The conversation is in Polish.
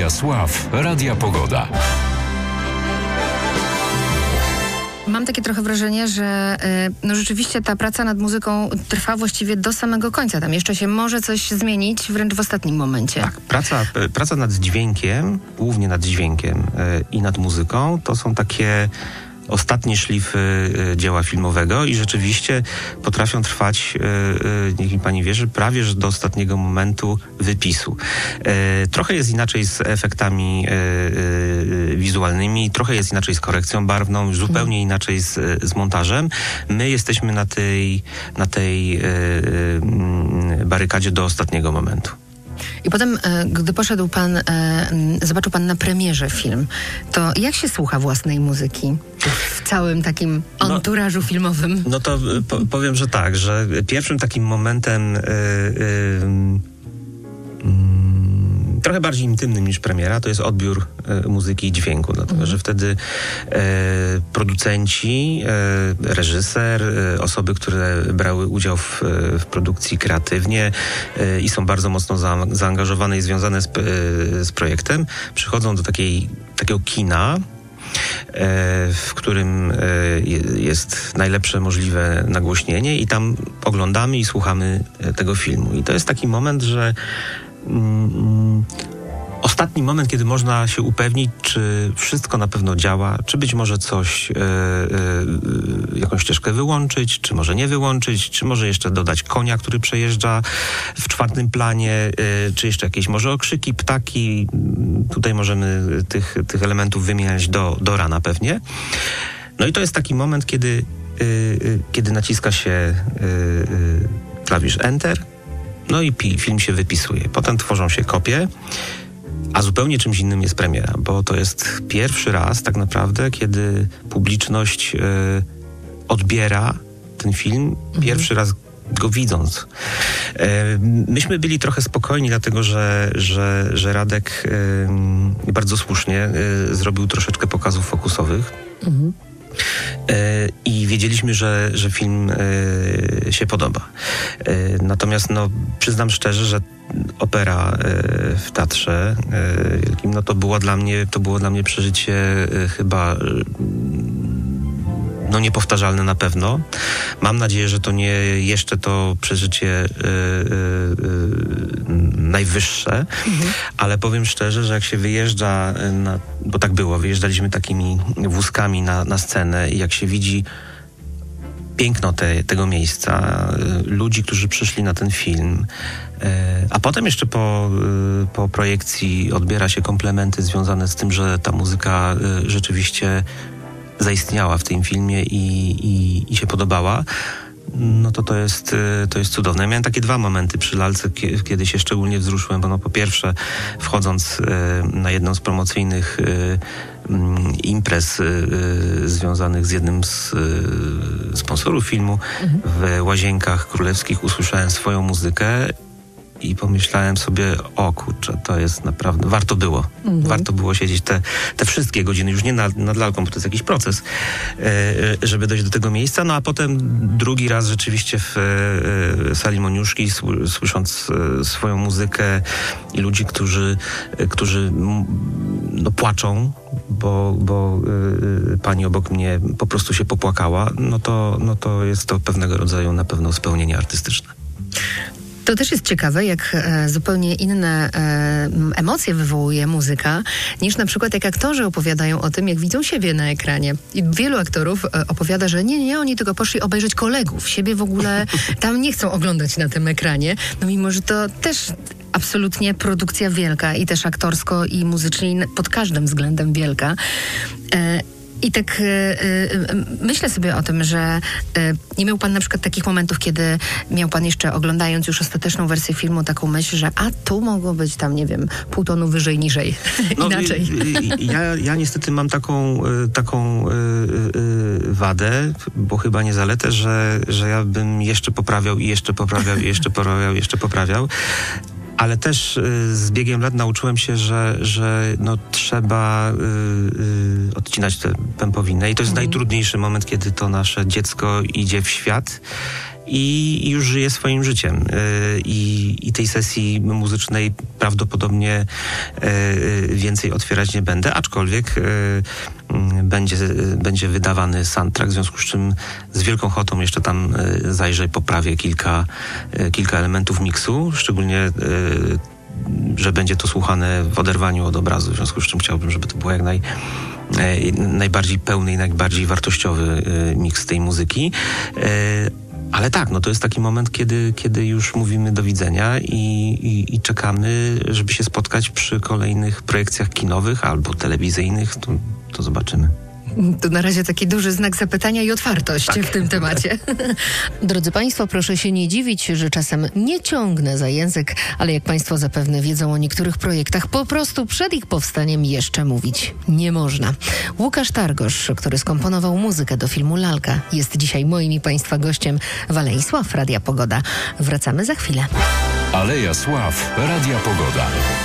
Radia Sław, Radia Pogoda. Mam takie trochę wrażenie, że rzeczywiście ta praca nad muzyką trwa właściwie do samego końca. Tam jeszcze się może coś zmienić wręcz w ostatnim momencie. Tak, praca nad dźwiękiem, głównie nad dźwiękiem i nad muzyką, to są takie ostatnie szlify dzieła filmowego i rzeczywiście potrafią trwać, niech mi pani wierzy, prawie że do ostatniego momentu wypisu. Trochę jest inaczej z efektami wizualnymi, trochę jest inaczej z korekcją barwną, zupełnie inaczej z montażem. My jesteśmy na tej barykadzie do ostatniego momentu. I potem, gdy poszedł pan, zobaczył pan na premierze film, to jak się słucha własnej muzyki w całym takim anturażu filmowym? No to powiem, że tak, że pierwszym takim momentem trochę bardziej intymnym niż premiera, to jest odbiór muzyki i dźwięku, dlatego że wtedy producenci, reżyser, osoby, które brały udział w produkcji kreatywnie i są bardzo mocno zaangażowane i związane z projektem, przychodzą do takiego kina, w którym jest najlepsze możliwe nagłośnienie i tam oglądamy i słuchamy tego filmu. I to jest taki moment, że ostatni moment, kiedy można się upewnić, czy wszystko na pewno działa, czy być może coś, jakąś ścieżkę wyłączyć, czy może nie wyłączyć, czy może jeszcze dodać konia, który przejeżdża w czwartym planie, czy jeszcze jakieś może okrzyki, ptaki. Tutaj możemy tych elementów wymieniać do rana pewnie. No i to jest taki moment, kiedy naciska się klawisz Enter, no i film się wypisuje. Potem tworzą się kopie, a zupełnie czymś innym jest premiera, bo to jest pierwszy raz tak naprawdę, kiedy publiczność odbiera ten film, pierwszy raz go widząc. Myśmy byli trochę spokojni, dlatego że Radek bardzo słusznie zrobił troszeczkę pokazów fokusowych. I wiedzieliśmy, że film się podoba. Natomiast przyznam szczerze, że opera w Teatrze Wielkim, to było dla mnie przeżycie chyba niepowtarzalne na pewno. Mam nadzieję, że to nie jeszcze to przeżycie najwyższe, ale powiem szczerze, że jak się wyjeżdża, bo tak było, wyjeżdżaliśmy takimi wózkami na scenę i jak się widzi piękno tego miejsca, ludzi, którzy przyszli na ten film, a potem jeszcze po projekcji odbiera się komplementy związane z tym, że ta muzyka rzeczywiście zaistniała w tym filmie i się podobała, to jest cudowne. Ja miałem takie dwa momenty przy lalce, kiedy się szczególnie wzruszyłem, bo po pierwsze, wchodząc na jedną z promocyjnych imprez związanych z jednym z sponsorów filmu, w Łazienkach Królewskich usłyszałem swoją muzykę i pomyślałem sobie, o kurczę, to jest naprawdę, warto było. Warto było siedzieć te wszystkie godziny, już nie nad lalką, bo to jest jakiś proces, żeby dojść do tego miejsca. No a potem drugi raz rzeczywiście w sali Moniuszki, słysząc swoją muzykę i ludzi, którzy płaczą, bo pani obok mnie po prostu się popłakała, to jest to pewnego rodzaju na pewno spełnienie artystyczne. To też jest ciekawe, jak zupełnie inne emocje wywołuje muzyka, niż na przykład jak aktorzy opowiadają o tym, jak widzą siebie na ekranie. I wielu aktorów opowiada, że nie, oni tylko poszli obejrzeć kolegów. Siebie w ogóle tam nie chcą oglądać na tym ekranie. Mimo że to też absolutnie produkcja wielka i też aktorsko i muzycznie pod każdym względem wielka. I tak myślę sobie o tym, że nie miał pan na przykład takich momentów, kiedy miał pan jeszcze, oglądając już ostateczną wersję filmu, taką myśl, że tu mogło być tam, nie wiem, pół tonu wyżej, niżej, inaczej. Ja niestety mam taką wadę, bo chyba nie zaletę, że ja bym jeszcze poprawiał i jeszcze poprawiał i jeszcze poprawiał. Ale też z biegiem lat nauczyłem się, że trzeba odcinać te pępowiny. I to jest najtrudniejszy moment, kiedy to nasze dziecko idzie w świat i już żyję swoim życiem. I tej sesji muzycznej prawdopodobnie więcej otwierać nie będę, aczkolwiek będzie wydawany soundtrack, w związku z czym z wielką ochotą jeszcze tam zajrzę i poprawię kilka elementów miksu, szczególnie że będzie to słuchane w oderwaniu od obrazu, w związku z czym chciałbym, żeby to było jak najbardziej pełny i najbardziej wartościowy miks tej muzyki. Ale tak, no to jest taki moment, kiedy już mówimy do widzenia i czekamy, żeby się spotkać przy kolejnych projekcjach kinowych albo telewizyjnych, to zobaczymy. To na razie taki duży znak zapytania i otwartość w tym temacie. Drodzy Państwo, proszę się nie dziwić, że czasem nie ciągnę za język, ale jak Państwo zapewne wiedzą o niektórych projektach, po prostu przed ich powstaniem jeszcze mówić nie można. Łukasz Targosz, który skomponował muzykę do filmu Lalka, jest dzisiaj moim i Państwa gościem w Alei Sław Radia Pogoda. Wracamy za chwilę. Aleja Sław Radia Pogoda.